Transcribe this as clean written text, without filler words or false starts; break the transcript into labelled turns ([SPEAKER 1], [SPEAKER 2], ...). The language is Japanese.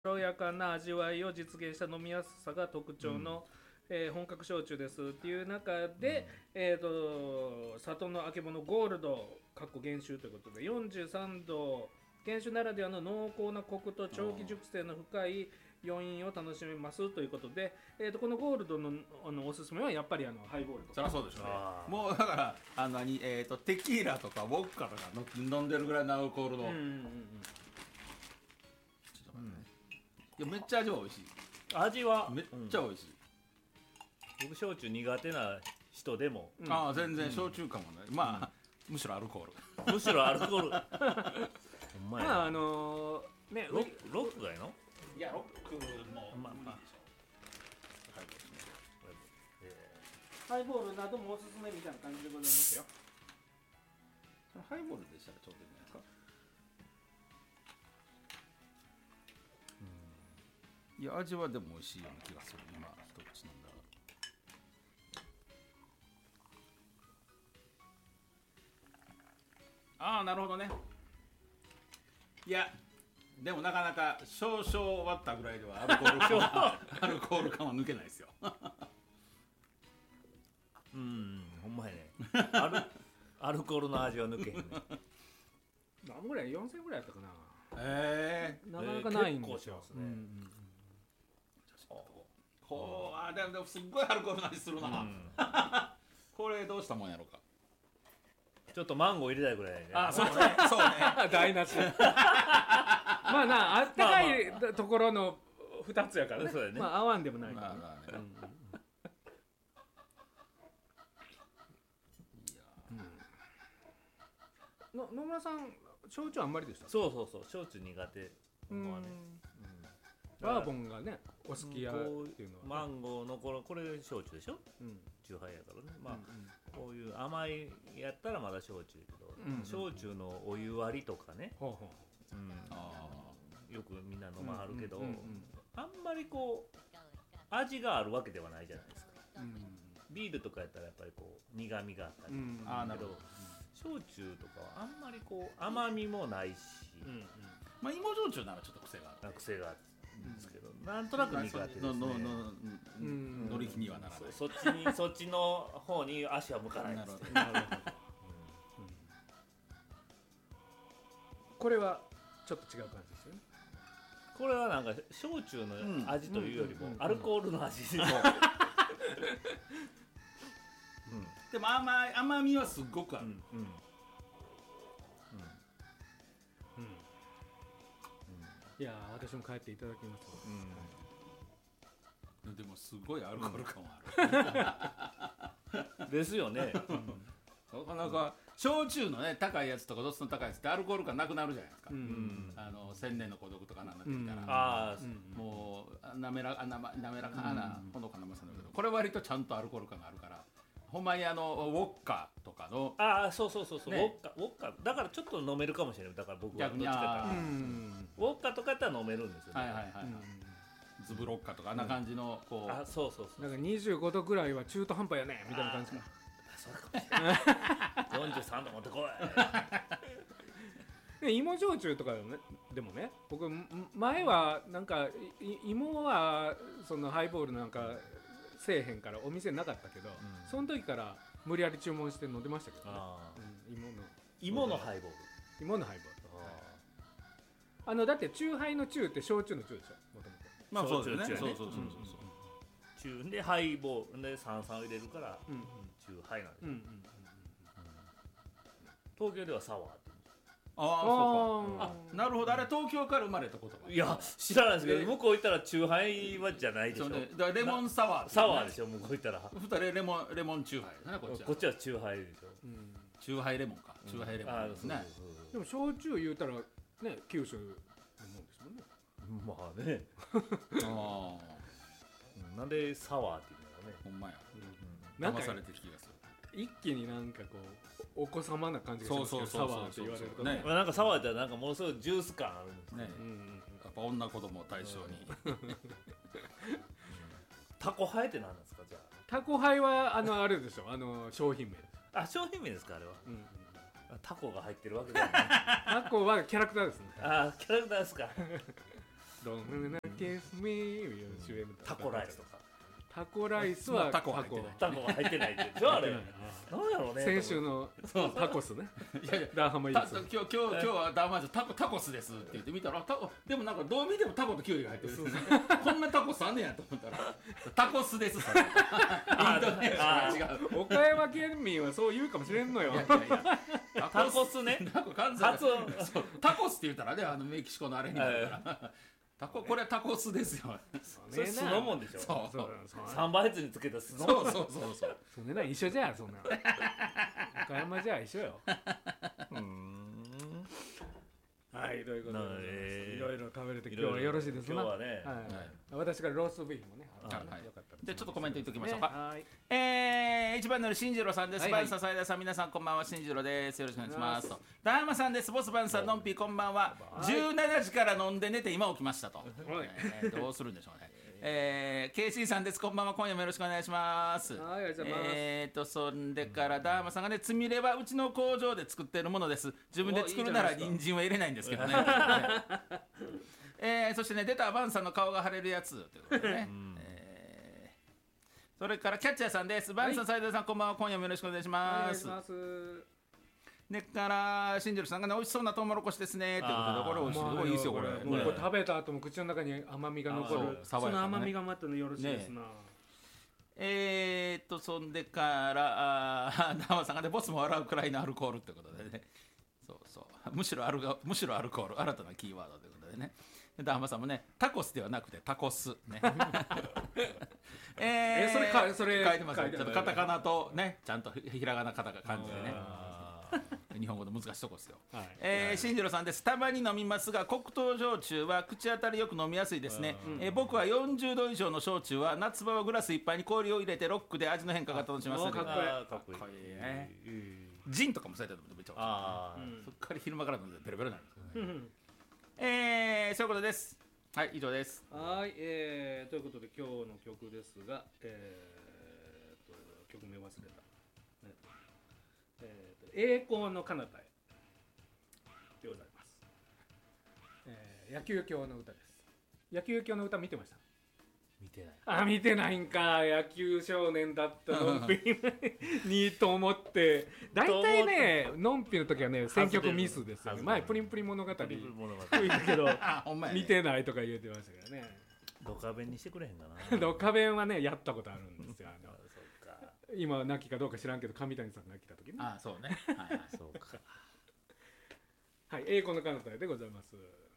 [SPEAKER 1] ろやかな味わいを実現した飲みやすさが特徴の、本格焼酎ですっていう中で、里のあけぼのゴールド原酒ということで43度原酒ならではの濃厚なコクと長期熟成の深い余韻を楽しめますということで、このゴールドのおすすめはやっぱりハイボールとか。
[SPEAKER 2] そりゃそうでしょうね。もうだからテキーラとかウォッカとか飲んでるぐらいのアルコールの、ちょっと待ってね、いやめっちゃ味は美味しい。
[SPEAKER 3] 味は
[SPEAKER 2] めっちゃ美味しい。
[SPEAKER 3] 僕焼酎苦手な人でも、
[SPEAKER 2] 全然焼酎かもね、むしろアルコー
[SPEAKER 3] ルむしろアルコールほんまやな。
[SPEAKER 1] ロ
[SPEAKER 3] ックがいいの？
[SPEAKER 2] いやロックも
[SPEAKER 1] ハイボールなどもおすすめみたいな感じでございますよ。
[SPEAKER 2] ハイボールでしたらちょうどいいんじゃないですか。いや味はでも美味しいような気がする。今一口飲んだらなるほどね。いやでもなかなか少々割ったぐらいではアルコール感は抜けないですよ
[SPEAKER 3] ほんまやねアルコールの味は抜けへんね。
[SPEAKER 1] 何ぐらい4000円ぐらいやったかな。
[SPEAKER 2] な
[SPEAKER 1] かなかないん
[SPEAKER 3] 結構
[SPEAKER 1] ですよ。
[SPEAKER 3] しますね。
[SPEAKER 2] でもすっごいアルコールの味するな、これどうしたもんやろうか。
[SPEAKER 3] ちょっとマンゴー入れたいぐらいね。
[SPEAKER 2] そうね
[SPEAKER 1] 台無しまあな、あったかいところの2つやからね。
[SPEAKER 3] そうやね。
[SPEAKER 1] 合わんでもないからね。野村さん焼酎あんまりでした？
[SPEAKER 3] そう焼酎苦手。
[SPEAKER 1] バーボンがねお好きやっていうのは、
[SPEAKER 3] マンゴーのこれ焼酎でしょ、酎ハイやからね。こういう甘いやったらまだ焼酎やけど、焼酎のお湯割りとかね、よくみんな飲まはるけど、あんまりこう味があるわけではないじゃないですか。ビールとかやったらやっぱりこう苦みがあったりだけど、焼酎とかはあんまりこう甘みもないし、
[SPEAKER 2] 芋焼酎ならちょっと癖がある
[SPEAKER 3] んですけど、なんとなく苦手ですね。
[SPEAKER 2] 乗り気にはならない。
[SPEAKER 3] そっちの方に足は向かないんですけど。
[SPEAKER 1] これはちょっと違う感じですよね。
[SPEAKER 3] これはなんか焼酎の味というよりもアルコールの味です。
[SPEAKER 2] でも甘みはすっごくある。
[SPEAKER 1] いや私も帰っていただきます。
[SPEAKER 2] でもすごいアルコール感は
[SPEAKER 3] ある。ですよね。
[SPEAKER 2] なかなか焼酎のね高いやつとか度数の高いやつってアルコール感なくなるじゃないですか。千年の孤独とかなんなってきたら、もう滑らかなほのかな甘さだけど、これ割とちゃんとアルコール感があるから。ほんまにウォッカとかの
[SPEAKER 3] そう、ウォッカだからちょっと飲めるかもしれない。だから僕はどっちかというとウォッカとかやったら飲めるんですよね。
[SPEAKER 2] ズブロッカとかあんな感じのこう、
[SPEAKER 1] そうなんか25度ぐらいは中途半端やねみたいな感じか。
[SPEAKER 3] そうかもしれない43度持ってこ
[SPEAKER 1] い。芋焼酎とかでもね、僕前はなんか芋はそのハイボールなんかせえへんからお店なかったけど、その時から無理やり注文して飲んでましたけどね。
[SPEAKER 3] 芋のハイボール。
[SPEAKER 1] 芋のハイボール。だって酎ハイの酎って焼酎の酎でしょ、もともと。
[SPEAKER 2] そうですね。
[SPEAKER 3] 酎でハイボールで炭酸を入れるから酎ハイなんですよ。東京ではサワーって。
[SPEAKER 2] そうか。なるほど。あれ東京から生まれた言葉。
[SPEAKER 3] いや知らないですけど、向こう行ったら酎ハイはじゃないでしょ。
[SPEAKER 2] だからレモンサワー。
[SPEAKER 3] サワーでしょ、向こう行ったら。
[SPEAKER 2] レモン酎ハイだね、こっちは。
[SPEAKER 3] こっちは酎ハイでしょ。
[SPEAKER 2] 酎ハイレモンか。酎ハイレモンですね。
[SPEAKER 1] でも焼酎言うたらね、九州のもんですもんね。
[SPEAKER 3] まあね。なんでサワーっていうのがね。
[SPEAKER 2] ほんまや。騙されてる気がする。
[SPEAKER 1] 一気になんかこうお子様な感じがしますけど、サワーって言われるとね。
[SPEAKER 3] なんかサワーってなんかものすごいジュース感あるんですね。
[SPEAKER 2] やっぱ女子供を対象に。
[SPEAKER 3] タコハイって何なんですか、じゃあ。
[SPEAKER 1] タコハイはあれでしょ、商品名です。
[SPEAKER 3] 商品名ですか、あれは。タコが入ってるわけじゃない。
[SPEAKER 1] タコはキャラクターですね。
[SPEAKER 3] キャラクターですか。
[SPEAKER 1] Don't wanna kiss me 主演
[SPEAKER 3] タコライスとか
[SPEAKER 1] タコライスは
[SPEAKER 2] タコは入ってない
[SPEAKER 3] タコは入ってないってじゃああれなんやろうね
[SPEAKER 1] 先週のタコスね
[SPEAKER 2] いやいや
[SPEAKER 1] ダーハマイス
[SPEAKER 2] 今日はダーマージョタコスですって言って見たらでもなんかどう見てもタコとキュウリが入ってるこんなタコスあんねやと思ったらタコスですそれインドネシアは違う
[SPEAKER 1] 岡山県民はそう言うかもしれんのよ
[SPEAKER 3] タコスね
[SPEAKER 2] 完全にタコスって言ったらねメキシコのあれになるからこれはタコスですよ
[SPEAKER 3] それ酢のもんでしょ
[SPEAKER 2] そう
[SPEAKER 3] サンバヘツにつけた酢のもん
[SPEAKER 2] そう
[SPEAKER 1] そんな一緒じゃんそんな岡山じゃ一緒よはいということでいろいろ食べれて今日はよろしいですか。
[SPEAKER 3] 今日はね
[SPEAKER 1] 私からローストビーフもね
[SPEAKER 2] よかったでちょっとコメント言っておきましょうか一番乗り進次郎さんですバンササイダーさん皆さんこんばんは進次郎ですよろしくお願いしますとダーマさんですボスバンさんのんぴーこんばんは17時から飲んで寝て今起きましたとどうするんでしょうねKC さんですこんばんは今夜もよろしくお願いしますそんでからダーマさんがねつみれはうちの工場で作っているものです自分で作るなら人参は入れないんですけどねそしてね出たバンさんの顔が腫れるやつということでねそれからキャッチャーさんですバンさん、サイダーさんこんばんは今夜もよろしくお願いしますでから新庄さんがね美味しそうなトウモロコシですねということでこれ美味しいすごいいいですよこれ
[SPEAKER 1] 食べた後も口の中に甘みが残るその甘みがまたよろしいですな
[SPEAKER 2] そんでからダーマさんがねボスも笑うくらいのアルコールということでねそうむしろアルコール新たなキーワードということでねダーマさんもねタコスではなくてタコスね
[SPEAKER 1] それ
[SPEAKER 2] 書いてますちょっとカタカナとねちゃんとひらがなカタカナ感じでね日本語の難しいとこですよ進次郎さんですたまに飲みますが黒糖焼酎は口当たりよく飲みやすいですね僕は40度以上の焼酎は夏場はグラスいっぱいに氷を入れてロックで味の変化が楽しめます
[SPEAKER 1] かっこいい
[SPEAKER 2] ジンとかもされたらめっちゃそっから昼間から飲んでベロベロになるんですよねそういうことですはい以上です
[SPEAKER 1] はいということで今日の曲ですが曲名忘れた栄光の彼方へでございます、野球狂の歌です野球狂の歌見てました
[SPEAKER 3] 見てない
[SPEAKER 1] 見てないんか野球少年だったのんぴにと思って大体ねのんぴの時はね選曲ミスですよね前プリンプリン物語言ったけど見てないとか言ってましたけどね
[SPEAKER 3] ドカベンにしてくれへんかな
[SPEAKER 1] ドカベンはねやったことあるんですよ今亡きかどうか知らんけど上谷さんが来た時ね
[SPEAKER 2] そうね
[SPEAKER 3] そうか
[SPEAKER 1] はい栄光の彼方でございます。